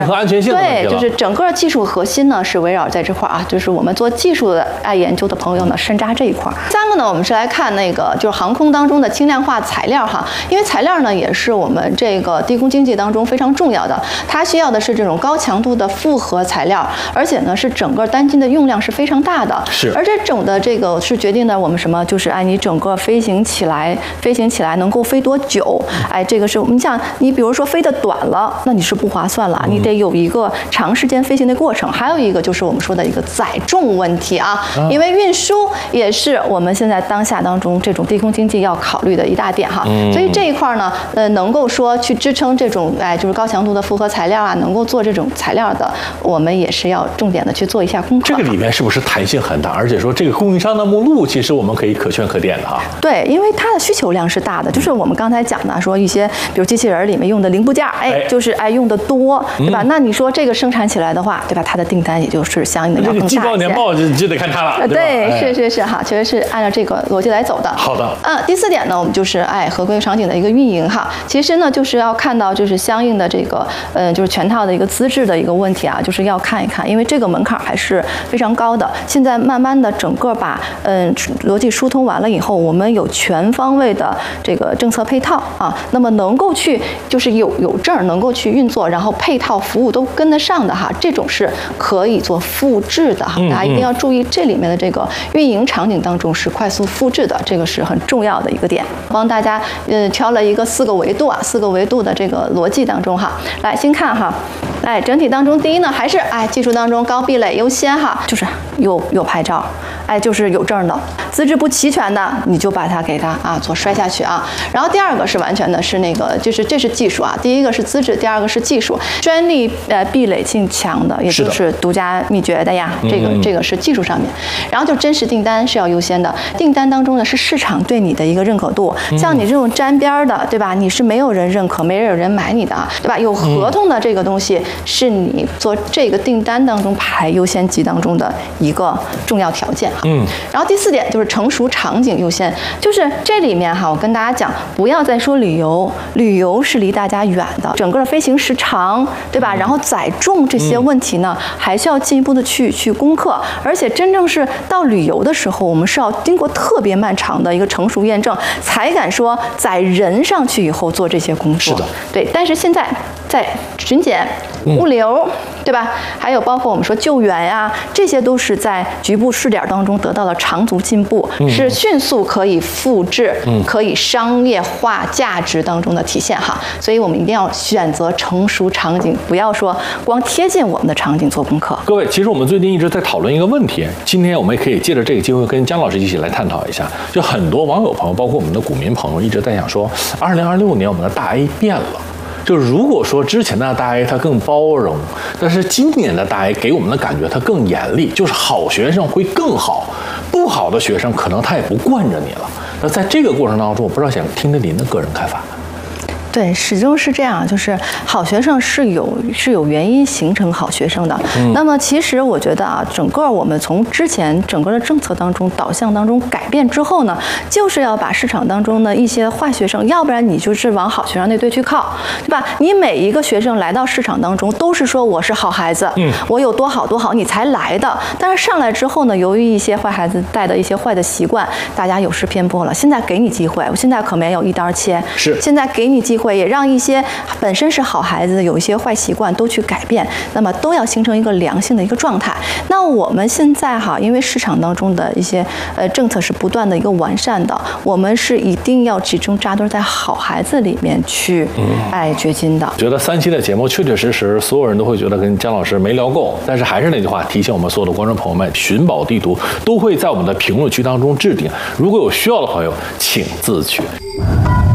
和安全性的问题了。 对，就是整个技术核心呢是围绕在这块啊，就是我们做技术的研究的朋友呢深扎这一块。三个呢，我们是来看那个就是航空当中的轻量化材料哈，因为材料呢也是我们这个低空经济当中非常重要的，它需要的是这种高强度的复合材料，而且呢是整个单斤的用量是非常大的。 是， 而这种的这个是决定了我们什么，就是你整个飞行起来能够飞多久，这个是你想你比如说飞得短了，那你是不划算了，你得有一个长时间飞行的过程。还有一个就是我们说的一个载重问题啊，因为运输也是我们现在当下当中这种低空经济要考虑的一大点哈。所以这一块呢，能够说去支撑这种就是高强度的复合材料啊，能够做这种材料的，我们也是要重点的去做一下功课。 这个里面是不是弹性很大？而且说这个供应商的目录，其实我们可以可圈可点的哈。 对，因为它的需求量是大的，就是我们刚才讲的说一些，比如机器人里面用的零部件，就是用的多，对吧？那你说这个生产起来的话，对吧？它的订单也就是相应的要更大一些。 季报年报就得看它了， 对，是哈，确实是按照这个逻辑来走的。 好的。 第四点呢，我们就是合规场景的一个运营哈。其实呢，就是要看到就是相应的这个就是全套的一个资质的一个问题啊，就是要看一看，因为这个门槛还是非常高的。现在慢慢的整个把逻辑疏通完了以后，我们有全方位的这个政策配套啊，那么能够去就是有证能够去运作，然后配套服务都跟得上的哈，这种是可以做复制的哈。大家一定要注意这里面的这个运营场景当中是快速复制的，这个是很重要的一个点。帮大家挑了一个4个维度啊，4个维度的这个逻辑当中哈，来先看哈，整体当中第一呢还是技术当中高壁垒优先哈，就是有牌照，就是有证的，资质不齐全的你就把它给它做摔下去啊。然后第二个是完全的是那个就是这是技术啊，第一个是资质，第二个是技术，专利壁垒性强的，也就是独家秘诀的呀，这个是技术上面。然后就真实订单是要优先的，订单当中呢是市场对你的一个认可度，像你这种沾边的，对吧？你是没有人认可，没有人买你的，对吧？有合同的这个东西是你做这个订单当中排优先级当中的一个重要条件哈。然后第4点就是成熟场景优先，就是这里面哈，我跟大家讲，不要再说旅游是离大家远的，整个飞行时长，对吧？然后载重这些问题呢，还需要进一步的去攻克，而且真正是到旅游的时候，我们是要经过特别漫长的一个成熟验证，才敢说载人上去以后做这些工作。 是的， 对。但是现在在巡检、物流，对吧？还有包括我们说救援呀，这些都是在局部试点当中得到了长足进步，是迅速可以复制、可以商业化价值当中的体现哈。所以我们一定要选择成熟场景，不要说光贴近我们的场景做功课。 各位，其实我们最近一直在讨论一个问题，今天我们也可以借着这个机会跟姜老师一起来探讨一下。就很多网友朋友，包括我们的股民朋友，一直在想说，2026年我们的大 A 变了。就如果说之前的大 A 它更包容，但是今年的大 A 给我们的感觉它更严厉，就是好学生会更好，不好的学生可能他也不惯着你了。那在这个过程当中，我不知道想听听您的个人看法。 对，始终是这样，就是好学生是有原因形成好学生的。那么其实我觉得整个我们从之前整个的政策当中导向当中改变之后呢，就是要把市场当中的一些坏学生，要不然你就是往好学生那堆去靠，对吧？你每一个学生来到市场当中都是说我是好孩子，我有多好多好你才来的。但是上来之后呢，由于一些坏孩子带的一些坏的习惯，大家有失偏颇了。现在给你机会，我现在可没有一刀切，现在给你机会。也让一些本身是好孩子有一些坏习惯都去改变，那么都要形成一个良性的一个状态。那我们现在因为市场当中的一些政策是不断的一个完善的，我们是一定要集中扎堆在好孩子里面去掘金的。 觉得3期的节目确确实实所有人都会觉得跟姜老师没聊够，但是还是那句话，提醒我们所有的观众朋友们，寻宝地图都会在我们的评论区当中置顶，如果有需要的朋友请自取。